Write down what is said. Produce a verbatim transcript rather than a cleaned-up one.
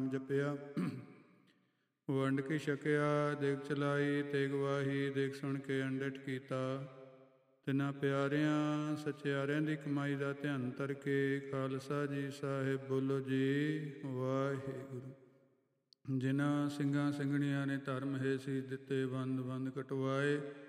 ਨਾਮ ਜਪਿਆ। ਵੰਡ ਕੇ ਛਕਿਆ ਦੇਖ ਚਲਾਈ ਤੇਗ ਵਾਹੀ, ਦੇਖ ਸੁਣ ਕੇ ਅੰਡਿਠ ਕੀਤਾ। ਤਿਨਾਂ ਪਿਆਰਿਆਂ ਸਚਿਆਰਿਆਂ ਦੀ ਕਮਾਈ ਦਾ ਧਿਆਨ ਧਰ ਕੇ ਖਾਲਸਾ ਜੀ ਸਾਹਿਬ ਬੋਲੋ ਜੀ ਵਾਹਿਗੁਰੂ। ਜਿਨ੍ਹਾਂ ਸਿੰਘਾਂ ਸਿੰਘਣੀਆਂ ਨੇ ਧਰਮ ਹੇ ਸੀ ਦਿੱਤੇ ਬੰਦ ਬੰਦ ਕਟਵਾਏ,